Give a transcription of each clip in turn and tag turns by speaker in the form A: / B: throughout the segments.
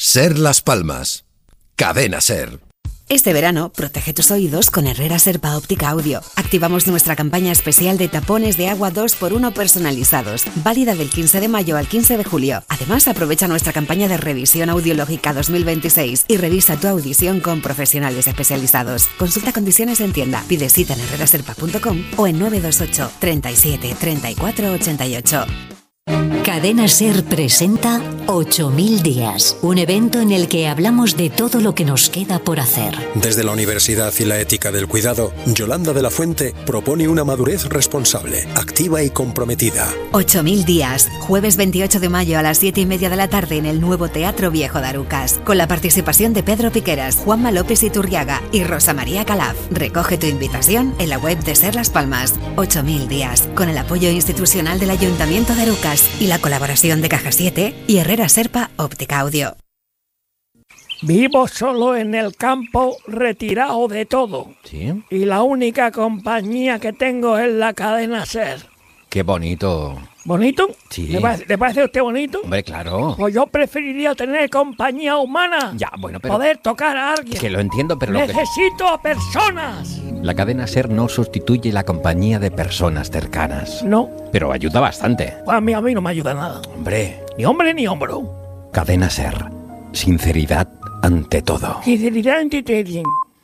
A: Ser Las Palmas. Cadena Ser.
B: Este verano, protege tus oídos con Herrera Serpa Óptica Audio. Activamos nuestra campaña especial de tapones de agua 2x1 personalizados, válida del 15 de mayo al 15 de julio. Además, aprovecha nuestra campaña de revisión audiológica 2026 y revisa tu audición con profesionales especializados. Consulta condiciones en tienda, pide cita en herreraserpa.com o en 928 37 34 88.
C: Cadena Ser presenta 8000 días, un evento en el que hablamos de todo lo que nos queda por hacer.
D: Desde la Universidad y la Ética del Cuidado, Yolanda de la Fuente propone una madurez responsable, activa y comprometida.
B: 8000 días, jueves 28 de mayo a las 7:30 de la tarde en el nuevo Teatro Viejo de Arucas, con la participación de Pedro Piqueras, Juanma López Iturriaga y Rosa María Calaf. Recoge tu invitación en la web de Ser Las Palmas. 8000 días, con el apoyo institucional del Ayuntamiento de Arucas y la colaboración de Caja 7 y Herrera Serpa Óptica Audio.
E: Vivo solo en el campo, retirado de todo.
F: ¿Sí?
E: Y la única compañía que tengo es la cadena Ser.
F: Qué bonito.
E: ¿Bonito?
F: Sí.
E: ¿Le parece a usted bonito?
F: Hombre, claro.
E: Pues yo preferiría tener compañía humana.
F: Ya, bueno, pero...
E: Poder tocar a alguien.
F: Que lo entiendo, pero lo que...
E: Necesito a personas.
F: La cadena Ser no sustituye la compañía de personas cercanas.
E: No.
F: Pero ayuda bastante.
E: Pues a mí no me ayuda nada.
F: Hombre.
E: Ni hombre ni hombro.
F: Cadena Ser. Sinceridad ante todo.
E: Sinceridad ante todo.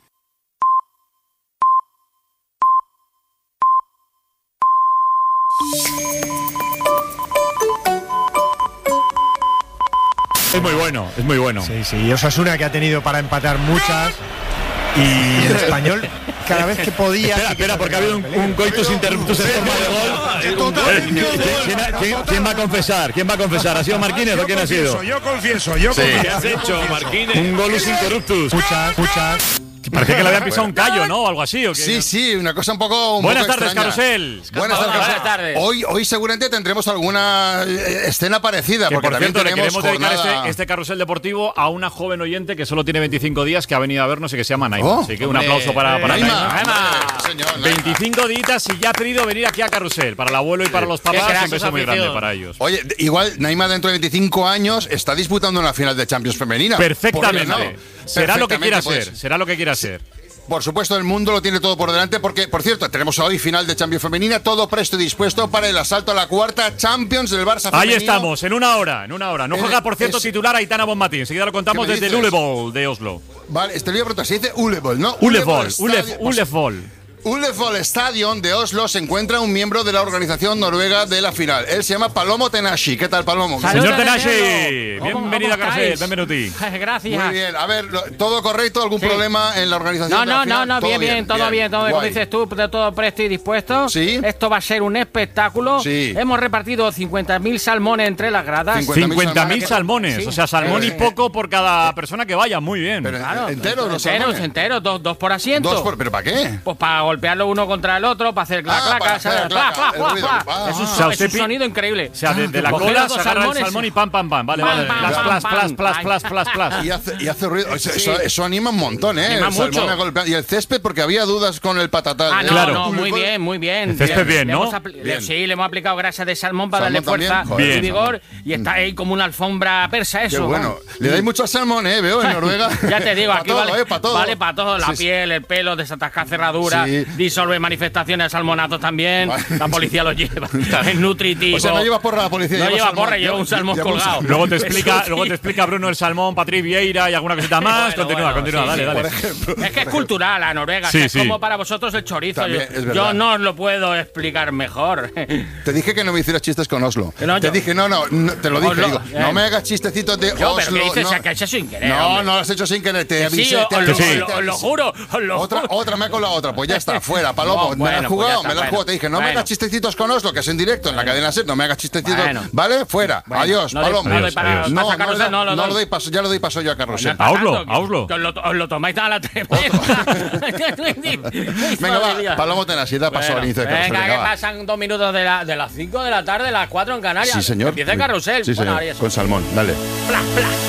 G: Es muy bueno, es muy bueno.
H: Sí, sí, y Osasuna que ha tenido para empatar muchas y el Español cada vez que podía...
G: Espera, porque ha habido un coitus interruptus en forma de gol. ¿Quién va a confesar? ¿Quién va a confesar? ¿Ha sido Marquínez o quién ha sido?
H: Yo confieso.
G: ¿Qué has hecho, Marquínez? Un golus interruptus.
H: Muchas.
G: Parece que le habían pisado un callo, ¿no? O algo así. ¿O qué?
I: Sí, una cosa un poco
G: Buenas tardes,
I: extraña.
G: Carrusel.
I: Buenas tardes. Hoy seguramente tendremos alguna escena parecida,
G: Que
I: porque
G: por
I: también
G: cierto, le
I: tenemos
G: queremos dedicar
I: jornada...
G: este carrusel deportivo a una joven oyente que solo tiene 25 días, que ha venido a vernos y que se llama Naima. Así que un aplauso para Naima.
I: Señor,
G: 25 días y ya ha pedido venir aquí a Carrusel. Para el abuelo y para los papás, un beso muy grande para ellos.
I: Oye, igual Naima dentro de 25 años está disputando una final de Champions femenina.
G: Perfectamente.
I: No?
G: Será lo que quiera
I: Perfectamente,
G: ser. Será lo que quiera ser.
I: Por supuesto, el mundo lo tiene todo por delante porque, por cierto, tenemos hoy final de Champions femenina, todo presto y dispuesto para el asalto a la cuarta Champions del Barça femenino.
G: Ahí estamos, en una hora. No juega, por cierto, titular Aitana Bonmatí. Enseguida lo contamos desde el Ullevål de Oslo.
I: Vale, te lo voy a preguntar, se dice Ullevål, ¿no?
G: Ullevål.
I: Ullevål Stadion de Oslo se encuentra un miembro de la organización noruega de la final. Él se llama Palomo Tenashi. ¿Qué tal, Palomo?
G: Señor Tenashi, bienvenido a Carrusel, bienvenuti.
J: Gracias.
I: Muy bien, a ver, ¿todo correcto? ¿Algún problema en la organización de la final?
J: No, bien, todo bien, como dices tú, de todo presto y dispuesto.
I: Sí.
J: Esto va a ser un espectáculo.
I: Sí.
J: Hemos repartido 50.000 salmones entre las gradas.
G: 50.000 salmones,
J: Sí.
G: O sea, salmón y poco por cada persona que vaya, muy bien.
I: Pero
J: Claro,
I: ¿enteros los salmones?
J: enteros, dos por asiento.
I: ¿Pero para qué?
J: Pues para golpearlo uno contra el otro, para hacer claca,
I: para hacer claca, el ruido.
J: Es un sonido increíble.
G: O sea, de la
J: Coger
G: cola
J: los
G: se agarra el
J: salmones.
G: salmón y pam. Vale. Plas.
I: Y hace ruido. Eso anima un montón, ¿eh?
J: Anima
I: El salmón
J: mucho.
I: a golpear. Y el césped, porque había dudas con el patatal.
G: Claro.
J: Muy bien.
G: El césped bien, ¿no?
J: Sí, le hemos aplicado grasa de salmón para darle
I: Salmón
J: fuerza
I: también.
J: y
G: Bien.
J: vigor. Y está ahí como una alfombra persa
I: Qué
J: eso.
I: bueno. Le dais mucho al salmón, veo, en Noruega.
J: Ya te digo, aquí
I: para todo.
J: vale para todo. La piel, el pelo, desatascar cerraduras,
I: Sí.
J: disolve manifestaciones de salmonatos también. La policía lo lleva. Es nutritivo.
I: O sea, no llevas porra la policía.
J: No
I: lleva
J: lleva
I: salmón.
J: porra, lleva un salmón colgado.
G: Luego te explica Bruno el salmón, Patrick Vieira y alguna cosita más. Continúa, dale.
I: Por ejemplo.
J: Es que es cultural la Noruega,
G: Sí,
J: es
G: sí.
J: como para vosotros el chorizo.
I: También, es verdad.
J: Yo no os lo puedo explicar mejor.
I: Te dije que no me hicieras chistes con Oslo.
J: No,
I: te dije, no, te lo dije.
J: Oslo,
I: Digo, no me hagas chistecitos de
J: Yo,
I: Oslo.
J: pero ¿qué dices?
I: no.
J: Que hecho sin querer.
I: No,
J: hombre.
I: no lo has hecho sin querer. Te
J: Sí,
I: avisé.
J: os lo juro.
I: Otra, me ha colado otra. Pues ya está, fuera, Palomo.
J: No,
I: me la has
J: bueno,
I: jugado,
J: pues ya
I: me la has
J: está,
I: jugado. Te dije, no me
J: bueno.
I: hagas chistecitos con Oslo, que es en directo, en la cadena SER. No me hagas chistecitos.
J: Bueno.
I: ¿Vale? Fuera.
J: Bueno,
I: Adiós,
J: no doy-
I: Palomo.
J: no doy para-
G: Adiós.
J: pasa Carrusel, no lo
I: no
J: doy.
I: lo doy paso, ya lo doy paso yo a Carrusel.
G: A Oslo.
J: Que os lo tomáis a la tremenda.
I: Venga, va, Palomo Tenashi, da paso al inicio de Carrusel.
J: Venga, que
I: va.
J: pasan 2 minutos de las 5 de la tarde, las 4 en Canarias.
I: Sí, señor.
J: Empieza el carrusel.
I: Sí,
J: Bueno,
I: señor.
J: ahora ya sí.
I: Con salmón, dale.
J: Plas.